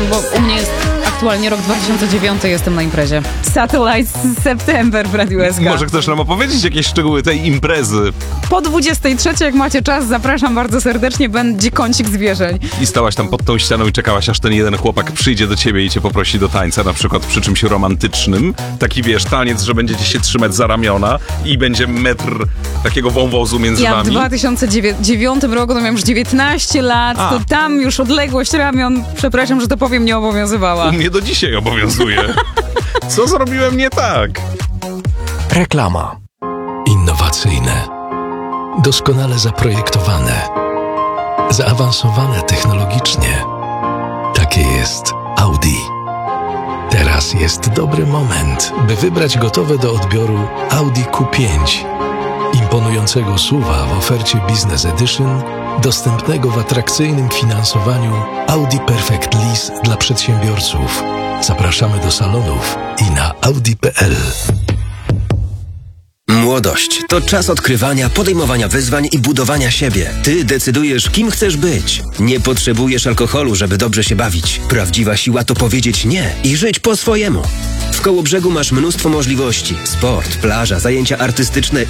bo u mnie jest aktualnie rok 2009, jestem na imprezie. Satellite September w Radiu SK. Może chcesz nam opowiedzieć jakieś szczegóły tej imprezy? Po 23, jak macie czas, zapraszam bardzo serdecznie, będzie kącik zwierzeń. I stałaś tam pod tą ścianą i czekałaś, aż ten jeden chłopak przyjdzie do ciebie i cię poprosi do tańca, na przykład przy czymś romantycznym. Taki, wiesz, taniec, że będziecie się trzymać za ramiona i będzie metr takiego wąwozu między Ja wami. w 2009 roku, to miałem już 19 lat, to tam już odległość ramion, przepraszam, że to powiem, nie obowiązywała. U mnie do dzisiaj obowiązuje. Co zrobiłem nie tak? Reklama. Innowacyjne. Doskonale zaprojektowane. Zaawansowane technologicznie. Takie jest Audi. Teraz jest dobry moment, by wybrać gotowe do odbioru Audi Q5. Imponującego SUV-a w ofercie Business Edition, dostępnego w atrakcyjnym finansowaniu Audi Perfect Lease dla przedsiębiorców. Zapraszamy do salonów i na audi.pl. Młodość to czas odkrywania, podejmowania wyzwań i budowania siebie. Ty decydujesz, kim chcesz być. Nie potrzebujesz alkoholu, żeby dobrze się bawić. Prawdziwa siła to powiedzieć nie i żyć po swojemu. W Kołobrzegu masz mnóstwo możliwości. Sport, plaża, zajęcia artystyczne